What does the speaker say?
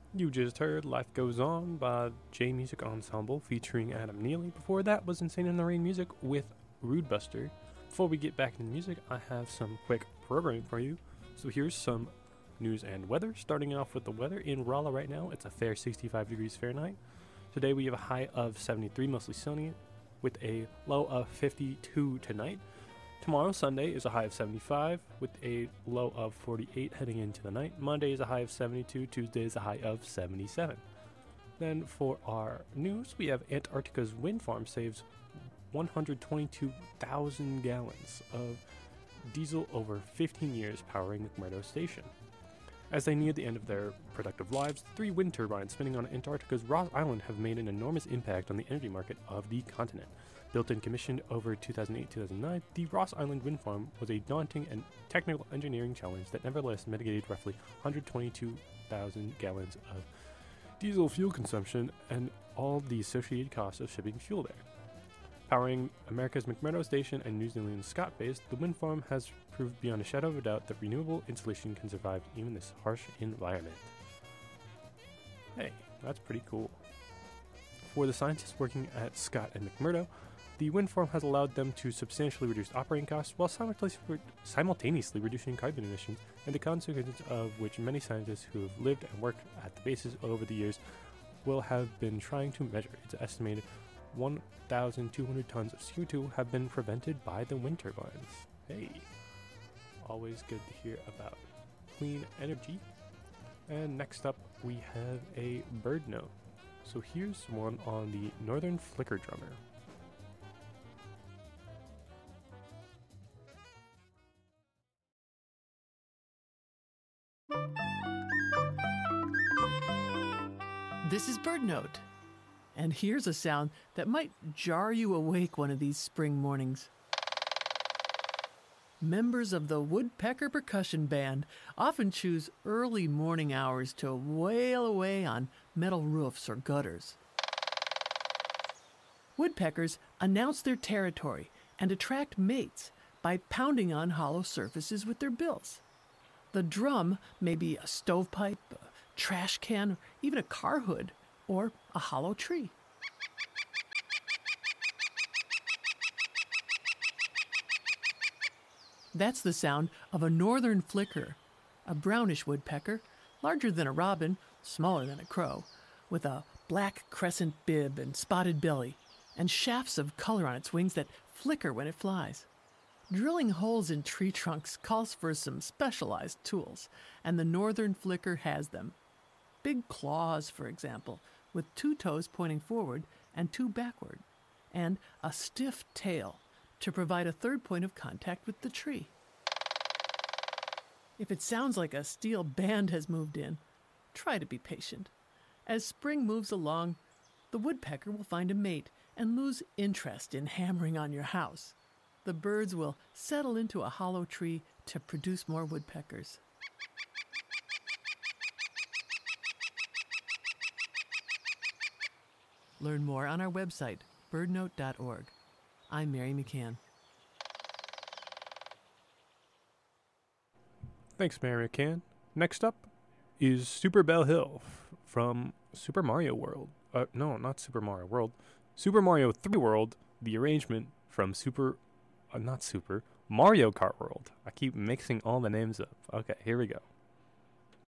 You just heard Life Goes On by J Music Ensemble featuring Adam Neely. Before that was Insane in the Rain music with Rude Buster. Before we get back into music, I have some quick programming for you. So here's some news and weather. Starting off with the weather in Rolla right now, it's a fair 65 degrees Fahrenheit. Today we have a high of 73, mostly sunny, with a low of 52 tonight. Tomorrow, Sunday, is a high of 75 with a low of 48 heading into the night. Monday is a high of 72. Tuesday is a high of 77. Then for our news, we have Antarctica's wind farm saves 122,000 gallons of diesel over 15 years powering McMurdo Station. As they near the end of their productive lives, 3 wind turbines spinning on Antarctica's Ross Island have made an enormous impact on the energy market of the continent. Built and commissioned over 2008-2009, the Ross Island wind farm was a daunting and technical engineering challenge that nevertheless mitigated roughly 122,000 gallons of diesel fuel consumption and all the associated costs of shipping fuel there. Powering America's McMurdo Station and New Zealand's Scott Base, the wind farm has proved beyond a shadow of a doubt that renewable insulation can survive even this harsh environment. Hey, that's pretty cool. For the scientists working at Scott and McMurdo, the wind farm has allowed them to substantially reduce operating costs while simultaneously reducing carbon emissions, and the consequences of which many scientists who have lived and worked at the bases over the years will have been trying to measure. It's estimated 1,200 tons of CO2 have been prevented by the wind turbines. Hey, always good to hear about clean energy. And next up, we have a bird note. So here's one on the northern flicker drummer. This is Bird Note, and here's a sound that might jar you awake one of these spring mornings. Members of the Woodpecker Percussion Band often choose early morning hours to wail away on metal roofs or gutters. Woodpeckers announce their territory and attract mates by pounding on hollow surfaces with their bills. The drum may be a stovepipe, a trash can, or even a car hood, or a hollow tree. That's the sound of a northern flicker, a brownish woodpecker, larger than a robin, smaller than a crow, with a black crescent bib and spotted belly, and shafts of color on its wings that flicker when it flies. Drilling holes in tree trunks calls for some specialized tools, and the northern flicker has them. Big claws, for example, with 2 toes pointing forward and 2 backward, and a stiff tail to provide a 3rd point of contact with the tree. If it sounds like a steel band has moved in, try to be patient. As spring moves along, the woodpecker will find a mate and lose interest in hammering on your house. The birds will settle into a hollow tree to produce more woodpeckers. Learn more on our website, birdnote.org. I'm Mary McCann. Thanks, Mary McCann. Next up is Super Bell Hill from Super Mario World. No, not Super Mario World. Super Mario 3 World, the arrangement from Mario Kart World. I keep mixing all the names up. Okay, here we go.